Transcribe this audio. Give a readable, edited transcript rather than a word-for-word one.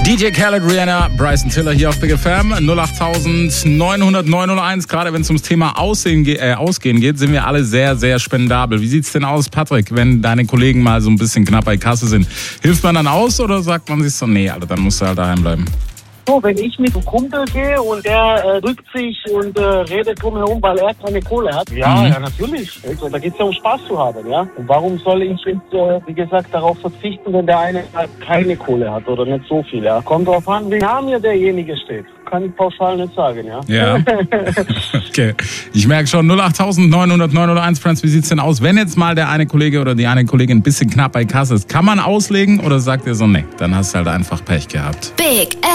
DJ Khaled, Rihanna, Bryson Tiller hier auf Big FM 08900 Gerade wenn es ums Thema Ausgehen geht, sind wir alle sehr, sehr spendabel. Wie sieht's denn aus, Patrick, wenn deine Kollegen mal so ein bisschen knapp bei Kasse sind? Hilft man dann aus oder sagt man sich so, nee, Alter, dann musst du halt daheim bleiben? So, wenn ich mit einem Kumpel gehe und der drückt sich und redet drumherum, weil er keine Kohle hat. Ja, natürlich. Also, da geht es ja um Spaß zu haben, ja. Und warum soll ich jetzt, wie gesagt, darauf verzichten, wenn der eine halt keine Kohle hat oder nicht so viel, ja. Kommt drauf an, wie nah mir derjenige steht. Kann ich pauschal nicht sagen, ja. Ja. Okay. Ich merke schon, 08900 Friends, wie sieht's denn aus? Wenn jetzt mal der eine Kollege oder die eine Kollegin ein bisschen knapp bei Kasse ist, kann man auslegen oder sagt ihr so, nee, dann hast du halt einfach Pech gehabt? Big